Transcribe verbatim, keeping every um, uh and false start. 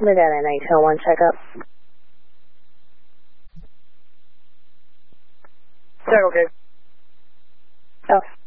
Medallion eight oh one, check up. Check, okay. Oh.